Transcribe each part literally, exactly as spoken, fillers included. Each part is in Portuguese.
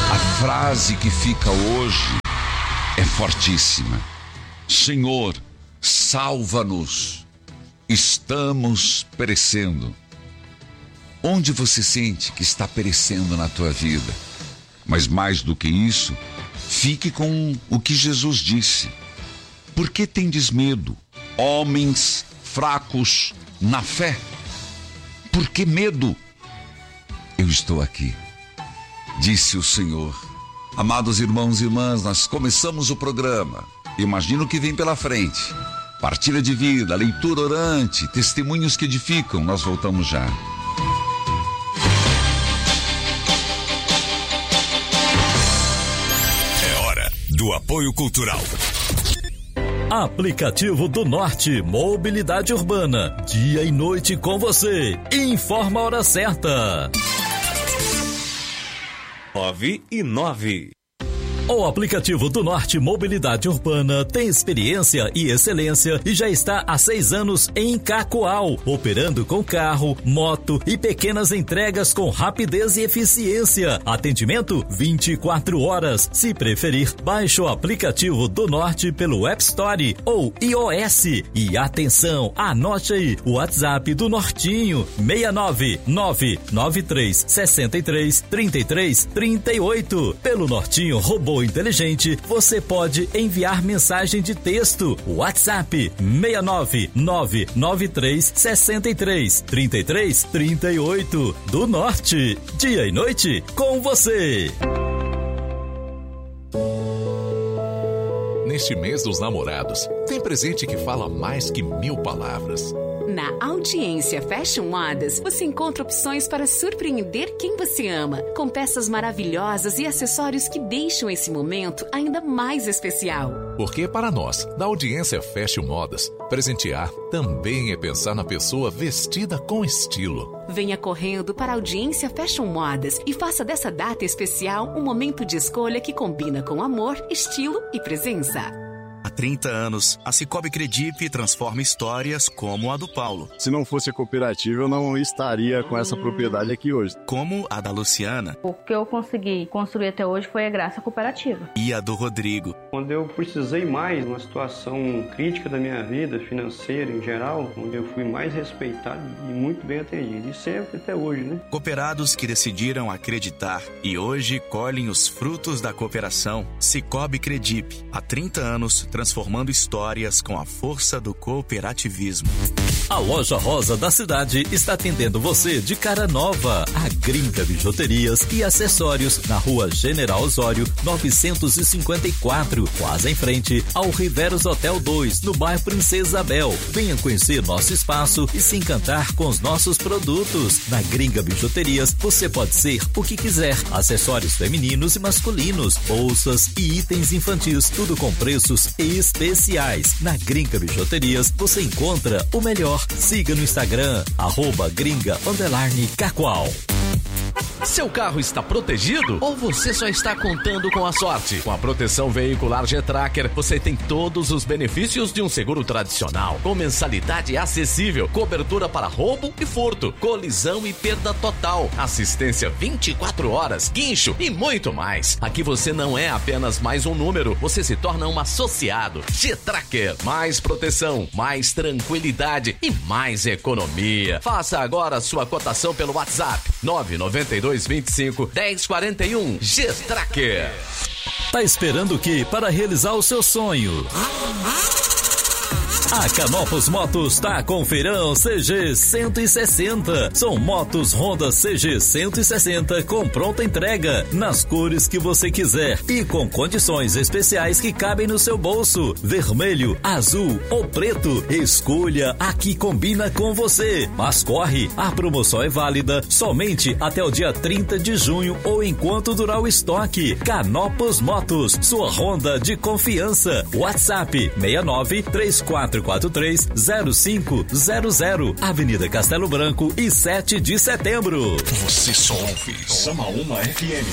A frase que fica hoje é fortíssima. Senhor, salva-nos. Estamos perecendo. Onde você sente que está perecendo na tua vida? Mas mais do que isso, fique com o que Jesus disse. Por que tendes medo, homens fracos na fé? Por que medo? Eu estou aqui, disse o Senhor. Amados irmãos e irmãs, nós começamos o programa. Imagina o que vem pela frente. Partilha de vida, leitura orante, testemunhos que edificam. Nós voltamos já. É hora do apoio cultural. Aplicativo do Norte, mobilidade urbana, dia e noite com você. Informa a hora certa. Nove e nove. O aplicativo do Norte Mobilidade Urbana tem experiência e excelência e já está há seis anos em Cacoal, operando com carro, moto e pequenas entregas com rapidez e eficiência. Atendimento vinte e quatro horas. Se preferir, baixe o aplicativo do Norte pelo App Store ou iOS. E atenção, anote aí o WhatsApp do Nortinho, seis nove nove nove três seis três três três três oito. Pelo Nortinho Robô Inteligente, você pode enviar mensagem de texto. WhatsApp seis nove nove nove três seis três três três três oito. Do Norte, dia e noite com você. Neste mês dos namorados, tem presente que fala mais que mil palavras. Na Audiência Fashion Modas, você encontra opções para surpreender quem você ama, com peças maravilhosas e acessórios que deixam esse momento ainda mais especial. Porque para nós, da Audiência Fashion Modas, presentear também é pensar na pessoa vestida com estilo. Venha correndo para a Audiência Fashion Modas e faça dessa data especial um momento de escolha que combina com amor, estilo e presença. Há trinta anos, a Cicobi Credip transforma histórias como a do Paulo. Se não fosse a cooperativa, eu não estaria com essa propriedade aqui hoje. Como a da Luciana. O que eu consegui construir até hoje foi a graça cooperativa. E a do Rodrigo. Quando eu precisei mais, numa situação crítica da minha vida, financeira em geral, onde eu fui mais respeitado e muito bem atendido. E sempre até hoje, né? Cooperados que decidiram acreditar e hoje colhem os frutos da cooperação. Cicobi Credip. Há trinta anos, transformando histórias com a força do cooperativismo. A Loja Rosa da cidade está atendendo você de cara nova. A Gringa Bijuterias e Acessórios, na Rua General Osório, novecentos e cinquenta e quatro, quase em frente ao Riveros Hotel dois, no bairro Princesa Isabel. Venha conhecer nosso espaço e se encantar com os nossos produtos. Na Gringa Bijuterias, você pode ser o que quiser. Acessórios femininos e masculinos, bolsas e itens infantis, tudo com preços especiais. Na Gringa Bijuterias, você encontra o melhor. Siga no Instagram, arroba gringa underline cacoal. Seu carro está protegido ou você só está contando com a sorte? Com a proteção veicular G-Tracker, você tem todos os benefícios de um seguro tradicional, com mensalidade acessível, cobertura para roubo e furto, colisão e perda total, assistência vinte e quatro horas, guincho e muito mais. Aqui você não é apenas mais um número, você se torna um associado. G-Tracker, mais proteção, mais tranquilidade e mais economia. Faça agora a sua cotação pelo WhatsApp nove nove dois vinte e cinco dez quarenta e um. G-Tracker. Tá esperando o quê para realizar o seu sonho? A Canopus Motos tá com feirão C G cento e sessenta. São motos Honda C G cento e sessenta com pronta entrega, nas cores que você quiser e com condições especiais que cabem no seu bolso. Vermelho, azul ou preto, escolha a que combina com você. Mas corre, a promoção é válida somente até o dia trinta de junho ou enquanto durar o estoque. Canopus Motos, sua Honda de confiança. WhatsApp seis nove três quatro quatro três zero cinco zero zero, Avenida Castelo Branco e sete de setembro. Você só ouve Samaúma F M.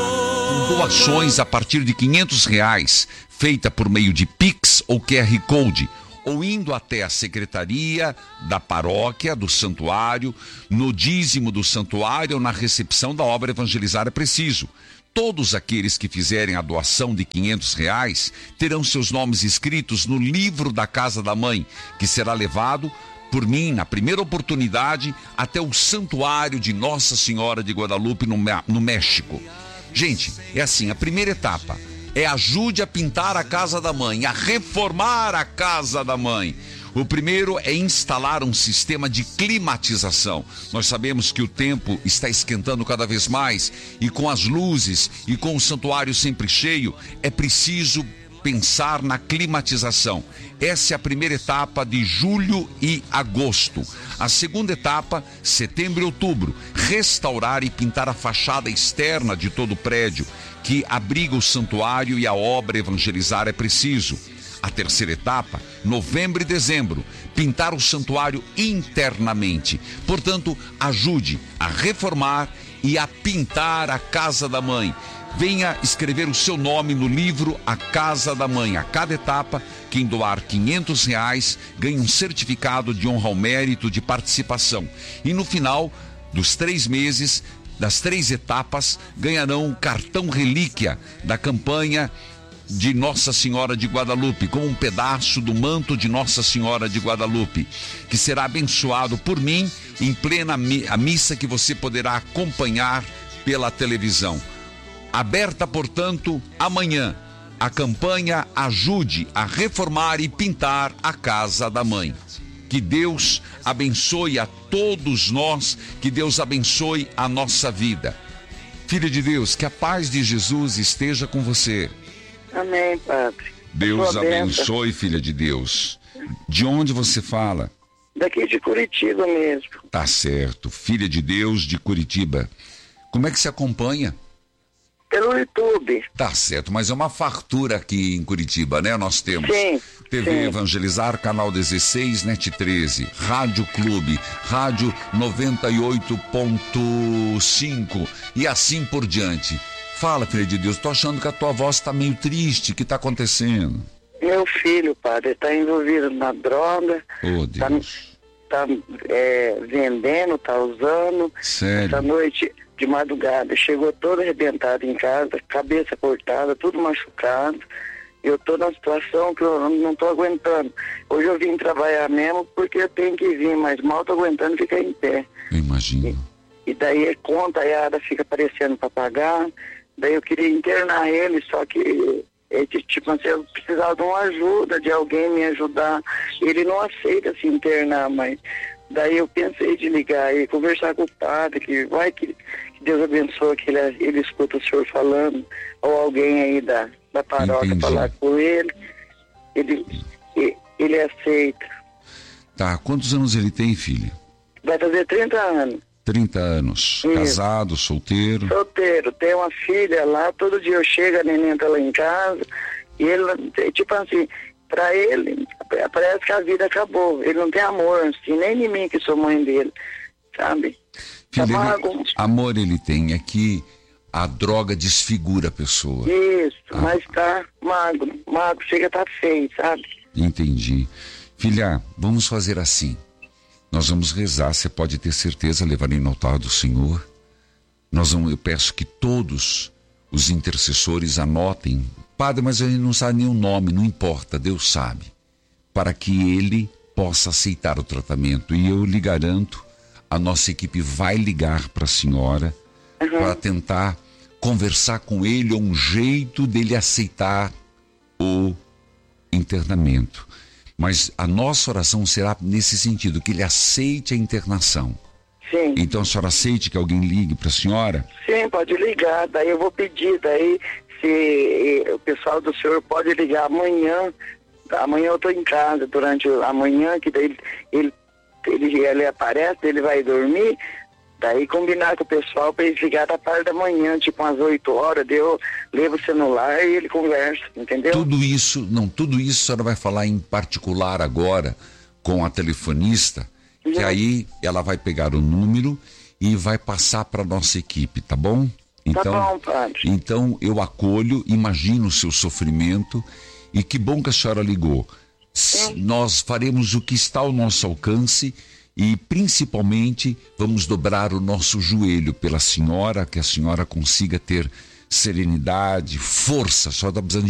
Doações a partir de quinhentos reais, feita por meio de Pix ou Q R Code, ou indo até a secretaria da paróquia, do santuário, no dízimo do santuário ou na recepção da obra Evangelizar é Preciso. Todos aqueles que fizerem a doação de quinhentos reais terão seus nomes escritos no livro da Casa da Mãe, que será levado por mim, na primeira oportunidade, até o santuário de Nossa Senhora de Guadalupe, no, no México. Gente, é assim, a primeira etapa é ajude a pintar a Casa da Mãe, a reformar a Casa da Mãe. O primeiro é instalar um sistema de climatização. Nós sabemos que o tempo está esquentando cada vez mais e com as luzes e com o santuário sempre cheio, é preciso pensar na climatização. Essa é a primeira etapa de julho e agosto. A segunda etapa, setembro e outubro, restaurar e pintar a fachada externa de todo o prédio que abriga o santuário e a obra Evangelizar é Preciso. A terceira etapa, novembro e dezembro, pintar o santuário internamente. Portanto, ajude a reformar e a pintar a Casa da Mãe. Venha escrever o seu nome no livro A Casa da Mãe. A cada etapa, quem doar quinhentos reais ganha um certificado de honra ao mérito de participação. E no final dos três meses, das três etapas, ganharão o cartão relíquia da campanha de Nossa Senhora de Guadalupe, com um pedaço do manto de Nossa Senhora de Guadalupe, que será abençoado por mim em plena mi- a missa que você poderá acompanhar pela televisão. Aberta, portanto, amanhã, a campanha Ajude a Reformar e Pintar a Casa da Mãe. Que Deus abençoe a todos nós, que Deus abençoe a nossa vida. Filha de Deus, que a paz de Jesus esteja com você. Amém, Padre. Deus abençoe, filha de Deus. De onde você fala? Daqui de Curitiba mesmo. Tá certo, filha de Deus de Curitiba. Como é que se acompanha? Pelo YouTube. Tá certo, mas é uma fartura aqui em Curitiba, né? Nós temos sim, T V sim. Evangelizar, Canal dezesseis, Net treze, Rádio Clube, Rádio noventa e oito ponto cinco e assim por diante. Fala, filha de Deus, tô achando que a tua voz tá meio triste, o que tá acontecendo? Meu filho, Padre, tá envolvido na droga. Oh, Deus. Tá, tá é, vendendo, tá usando. Sério? Essa noite, de madrugada, chegou todo arrebentado em casa, cabeça cortada, tudo machucado. Eu tô numa situação que eu não tô aguentando. Hoje eu vim trabalhar mesmo porque eu tenho que vir, mas mal tô aguentando ficar em pé. Eu imagino. E, e daí conta, a Yara fica aparecendo para pagar. Daí eu queria internar ele, só que ele, tipo assim, eu precisava de uma ajuda, de alguém me ajudar. Ele não aceita se internar, mas daí eu pensei de ligar e conversar com o padre, que vai que, que Deus abençoe, que ele, ele escuta o senhor falando, ou alguém aí da, da paróquia falar com ele, ele, ele aceita. Tá, quantos anos ele tem, filha? Vai fazer trinta anos. trinta anos, Isso. Casado, solteiro? Solteiro, tem uma filha lá, todo dia eu chego, a neném tá lá em casa, e ele, tipo assim, pra ele, parece que a vida acabou, ele não tem amor, assim, nem em mim que sou mãe dele, sabe? Filho, tá ele, amor ele tem, é que a droga desfigura a pessoa. Isso, ah. mas tá magro, magro, chega a tá feio, sabe? Entendi. Filha, vamos fazer assim. Nós vamos rezar, você pode ter certeza, levar no altar do Senhor. Nós vamos, eu peço que todos os intercessores anotem. Padre, mas ele não sabe nem o nome, não importa, Deus sabe. Para que ele possa aceitar o tratamento. E eu lhe garanto, a nossa equipe vai ligar para a senhora uhum. para tentar conversar com ele, um jeito dele aceitar o internamento. Mas a nossa oração será nesse sentido, que ele aceite a internação. Sim. Então a senhora aceite que alguém ligue para a senhora? Sim, pode ligar, daí eu vou pedir, daí se o pessoal do senhor pode ligar amanhã, amanhã eu estou em casa, durante a manhã, que daí ele, ele, ele aparece, ele vai dormir, daí combinar com o pessoal para eles ligar da parte da manhã, tipo umas oito horas, daí eu levo o celular e ele conversa, entendeu? Tudo isso, não, tudo isso a senhora vai falar em particular agora com a telefonista, uhum. que aí ela vai pegar o número e vai passar para nossa equipe, tá bom? Então, tá bom, padre. Então eu acolho, imagino o seu sofrimento e que bom que a senhora ligou. nós faremos o que está ao nosso alcance e, principalmente, vamos dobrar o nosso joelho pela senhora, que a senhora consiga ter serenidade, força. Só está precisando de